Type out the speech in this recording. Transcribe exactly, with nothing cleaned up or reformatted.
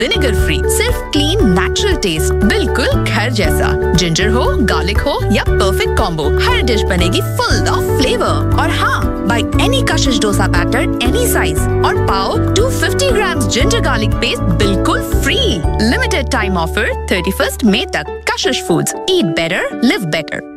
Vinegar free, सिर्फ clean natural taste, बिल्कुल घर जैसा। जिंजर हो, गार्लिक हो या परफेक्ट कॉम्बो, हर डिश बनेगी फुल ऑफ फ्लेवर। और हाँ, by any Kashish dosa batter any size और पाओ to fifty grams ginger garlic paste बिल्कुल free. Limited time offer thirty first मई तक। कशिश फूड्स, ईट बेटर, लिव बेटर।